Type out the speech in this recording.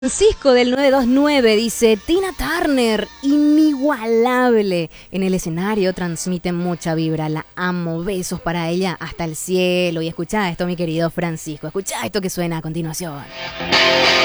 Francisco del 929 dice: Tina Turner, inigualable. En el escenario transmite mucha vibra, la amo, besos para ella hasta el cielo. Y escuchá esto, mi querido Francisco, escuchá esto que suena a continuación.